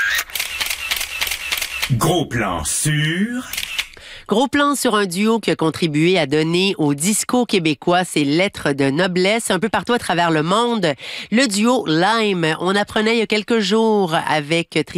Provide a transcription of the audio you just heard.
Gros plan sur... Gros plan sur un duo qui a contribué à donner au disco québécois ses lettres de noblesse un peu partout à travers le monde. Le duo Lime. On apprenait il y a quelques jours avec